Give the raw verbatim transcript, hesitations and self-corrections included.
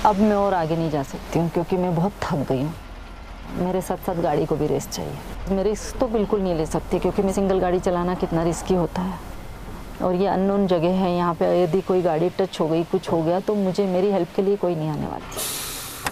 अब मैं और आगे नहीं जा सकती हूँ क्योंकि मैं बहुत थक गई हूँ। मेरे साथ साथ गाड़ी को भी रेस्ट चाहिए। मैं रिस्क तो बिल्कुल नहीं ले सकती क्योंकि मैं सिंगल गाड़ी चलाना कितना रिस्की होता है और ये अननोन जगह है। यहाँ पे यदि कोई गाड़ी टच हो गई, कुछ हो गया तो मुझे मेरी हेल्प के लिए कोई नहीं आने वाला।